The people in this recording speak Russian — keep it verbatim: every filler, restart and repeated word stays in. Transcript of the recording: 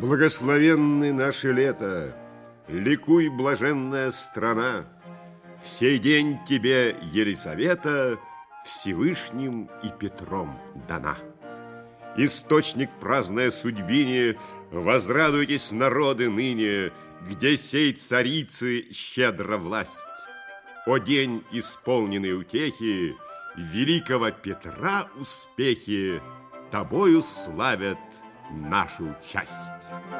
Благословенны наше лето, ликуй, блаженная страна. В сей день тебе, Елизавета, Всевышним и Петром дана. Источник праздная судьбине, возрадуйтесь, народы, ныне, где сей царицы щедра власть. О день исполненный утехи, великого Петра успехи тобою славят нашу часть.